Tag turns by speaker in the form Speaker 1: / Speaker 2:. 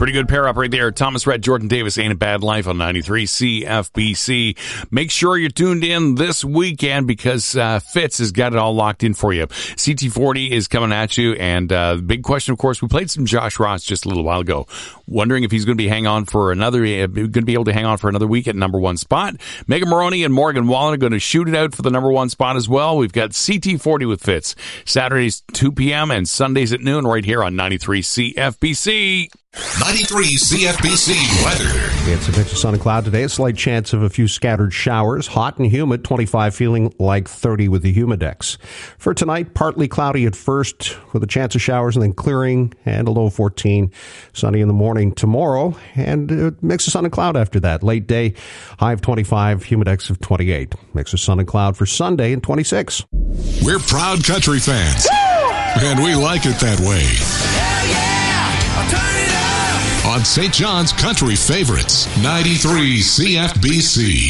Speaker 1: Pretty good pair up right there. Thomas Rhett, Jordan Davis, Ain't a Bad Life on 93 CFBC. Make sure you're tuned in this weekend because Fitz has got it all locked in for you. CT40 is coming at you, and the big question, of course, we played some Josh Ross just a little while ago, wondering if he's going to be able to hang on for another week at number one spot. Megan Maroney and Morgan Wallen are going to shoot it out for the number one spot as well. We've got CT40 with Fitz Saturdays 2 p.m. and Sundays at noon right here on 93 CFBC.
Speaker 2: 93 CFBC weather.
Speaker 3: It's a mix of sun and cloud today. A slight chance of a few scattered showers. Hot and humid, 25 feeling like 30 with the humidex. For tonight, partly cloudy at first with a chance of showers and then clearing and a low 14. Sunny in the morning tomorrow and a mix of sun and cloud after that. Late day, high of 25, humidex of 28. Mix of sun and cloud for Sunday and 26.
Speaker 2: We're proud country fans. Woo! And we like it that way.
Speaker 4: Hell yeah! I'll turn it up!
Speaker 2: On St. John's Country Favorites, 93 CFBC.